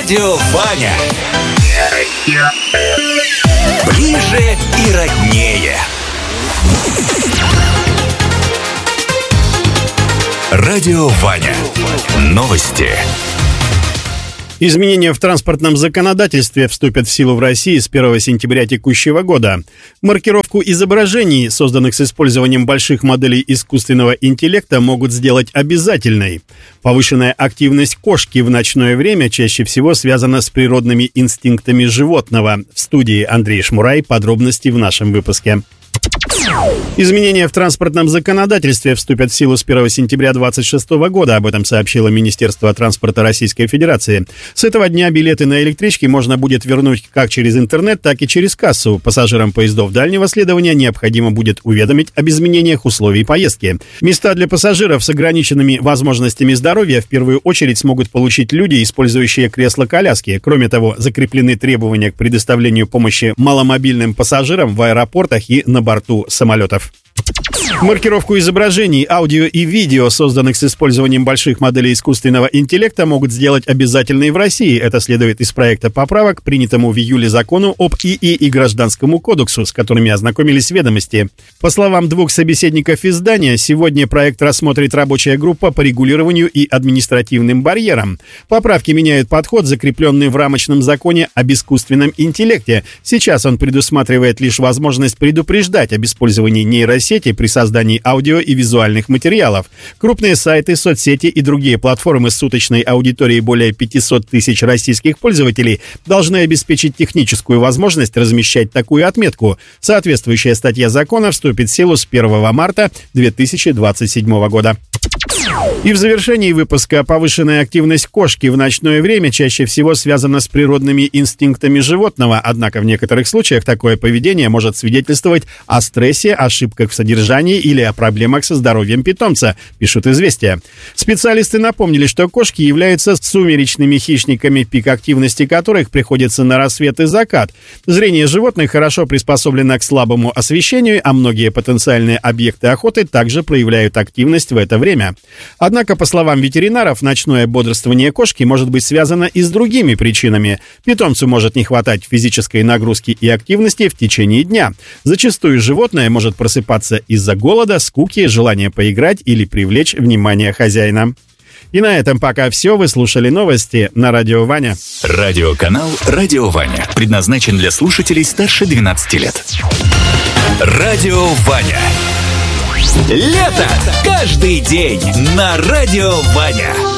Радио Ваня. Ближе и роднее. Радио Ваня. Новости. Изменения в транспортном законодательстве вступят в силу в России с 1 сентября текущего года. Маркировку изображений, созданных с использованием больших моделей искусственного интеллекта, могут сделать обязательной. Повышенная активность кошки в ночное время чаще всего связана с природными инстинктами животного. В студии Андрей Шмурай. Подробности в нашем выпуске. Изменения в транспортном законодательстве вступят в силу с 1 сентября 2026 года. Об этом сообщило Министерство транспорта Российской Федерации. С этого дня билеты на электрички можно будет вернуть как через интернет, так и через кассу. Пассажирам поездов дальнего следования необходимо будет уведомить об изменениях условий поездки. Места для пассажиров с ограниченными возможностями здоровья в первую очередь смогут получить люди, использующие кресла-коляски. Кроме того, закреплены требования к предоставлению помощи маломобильным пассажирам в аэропортах и на борту самолетов. Маркировку изображений, аудио и видео, созданных с использованием больших моделей искусственного интеллекта, могут сделать обязательной в России. Это следует из проекта поправок, принятому в июле закону об ИИ и Гражданскому кодексу, с которыми ознакомились «Ведомости». По словам двух собеседников издания, сегодня проект рассмотрит рабочая группа по регулированию и административным барьерам. Поправки меняют подход, закрепленный в рамочном законе об искусственном интеллекте. Сейчас он предусматривает лишь возможность предупреждать об использовании нейросети при создании аудио и визуальных материалов. Крупные сайты, соцсети и другие платформы с суточной аудиторией более 500 тысяч российских пользователей должны обеспечить техническую возможность размещать такую отметку. Соответствующая статья закона вступит в силу с 1 марта 2027 года. И в завершении выпуска: повышенная активность кошки в ночное время чаще всего связана с природными инстинктами животного, однако в некоторых случаях такое поведение может свидетельствовать о стрессе, ошибках в содержании или о проблемах со здоровьем питомца, пишут «Известия». Специалисты напомнили, что кошки являются сумеречными хищниками, пик активности которых приходится на рассвет и закат. Зрение животных хорошо приспособлено к слабому освещению, а многие потенциальные объекты охоты также проявляют активность в это время. Однако, по словам ветеринаров, ночное бодрствование кошки может быть связано и с другими причинами. Питомцу может не хватать физической нагрузки и активности в течение дня. Зачастую животное может просыпаться из-за голода, скуки, желания поиграть или привлечь внимание хозяина. И на этом пока все. Вы слушали новости на Радио Ваня. Радиоканал «Радио Ваня» предназначен для слушателей старше 12 лет. Радио Ваня. Лето каждый день на Радио Ваня.